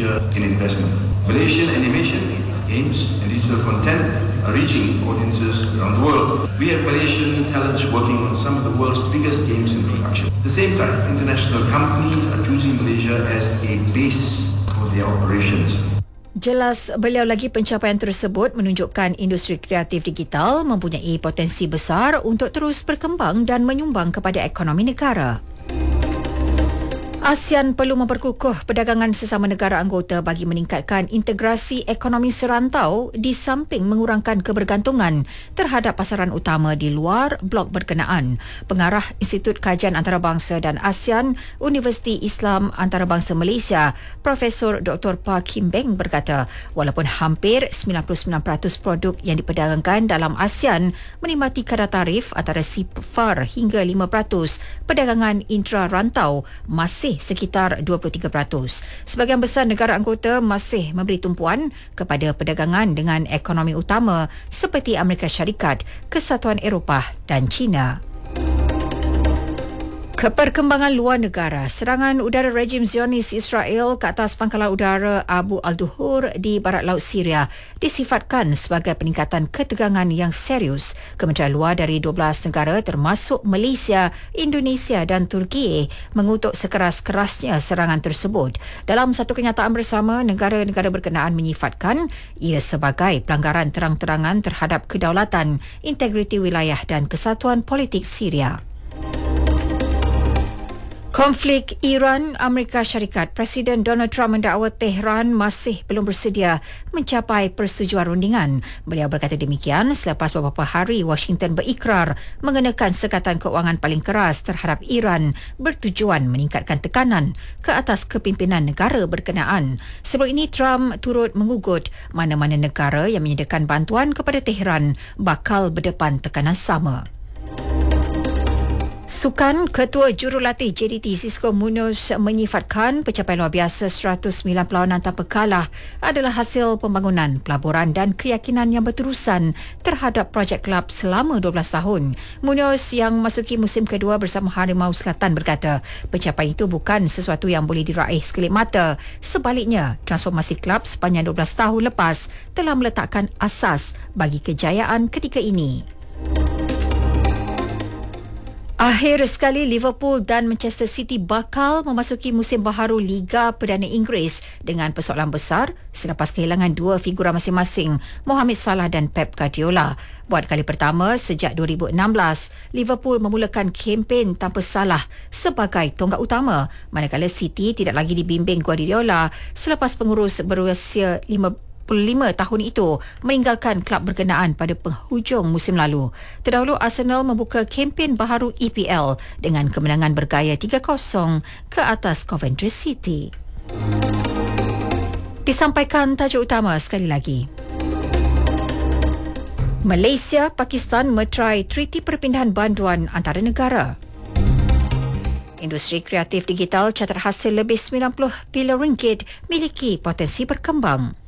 Malaysia in investment. Malaysian animation, games and digital content are reaching audiences around the world. We have Malaysian talents working on some of the world's biggest games in production. At the same time, international companies are choosing Malaysia as a base for their operations. Jelas beliau lagi pencapaian tersebut menunjukkan industri kreatif digital mempunyai potensi besar untuk terus berkembang dan menyumbang kepada ekonomi negara. ASEAN perlu memperkukuh perdagangan sesama negara anggota bagi meningkatkan integrasi ekonomi serantau di samping mengurangkan kebergantungan terhadap pasaran utama di luar blok berkenaan. Pengarah Institut Kajian Antarabangsa dan ASEAN, Universiti Islam Antarabangsa Malaysia, Profesor Dr. Pa Kim Beng berkata, walaupun hampir 99% produk yang diperdagangkan dalam ASEAN menikmati kadar tarif antara 0% hingga 5%, perdagangan intra-rantau masih sekitar 23%. Sebahagian besar negara anggota masih memberi tumpuan kepada perdagangan dengan ekonomi utama seperti Amerika Syarikat, Kesatuan Eropah dan China. Keperkembangan luar negara, serangan udara rejim Zionis Israel ke atas pangkalan udara Abu al-Duhur di barat laut Syria disifatkan sebagai peningkatan ketegangan yang serius. Kementerian Luar dari 12 negara termasuk Malaysia, Indonesia dan Turki mengutuk sekeras-kerasnya serangan tersebut. Dalam satu kenyataan bersama, negara-negara berkenaan menyifatkan ia sebagai pelanggaran terang-terangan terhadap kedaulatan, integriti wilayah dan kesatuan politik Syria. Konflik Iran-Amerika Syarikat, Presiden Donald Trump mendakwa Tehran masih belum bersedia mencapai persetujuan rundingan. Beliau berkata demikian selepas beberapa hari Washington berikrar mengenakan sekatan kewangan paling keras terhadap Iran bertujuan meningkatkan tekanan ke atas kepimpinan negara berkenaan. Sebelum ini, Trump turut mengugut mana-mana negara yang menyediakan bantuan kepada Tehran bakal berdepan tekanan sama. Sukan, Ketua Jurulatih JDT Cisco Munoz menyifatkan pencapaian luar biasa 109 perlawanan tanpa kalah adalah hasil pembangunan, pelaburan dan keyakinan yang berterusan terhadap projek kelab selama 12 tahun. Munoz yang masuki musim kedua bersama Harimau Selatan berkata, pencapaian itu bukan sesuatu yang boleh diraih sekelip mata. Sebaliknya, transformasi kelab sepanjang 12 tahun lepas telah meletakkan asas bagi kejayaan ketika ini. Akhir sekali, Liverpool dan Manchester City bakal memasuki musim baharu Liga Perdana Inggeris dengan persoalan besar selepas kehilangan dua figura masing-masing, Mohamed Salah dan Pep Guardiola. Buat kali pertama sejak 2016, Liverpool memulakan kempen tanpa Salah sebagai tonggak utama, manakala City tidak lagi dibimbing Guardiola selepas pengurus berusia 5 tahun itu meninggalkan kelab berkenaan pada penghujung musim lalu. Terdahulu, Arsenal membuka kempen baharu EPL dengan kemenangan bergaya 3-0 ke atas Coventry City. Disampaikan tajuk utama sekali lagi. Malaysia, Pakistan meterai treaty perpindahan banduan antara negara. Industri kreatif digital catat hasil lebih 90 bilion ringgit miliki potensi berkembang.